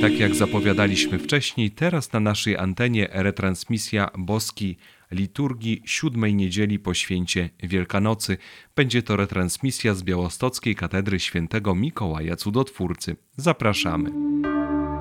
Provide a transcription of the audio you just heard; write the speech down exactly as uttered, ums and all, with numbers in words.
Tak jak zapowiadaliśmy wcześniej, teraz na naszej antenie retransmisja boskiej liturgii siódmej niedzieli po święcie Wielkanocy. Będzie to retransmisja z białostockiej katedry świętego Mikołaja Cudotwórcy. Zapraszamy.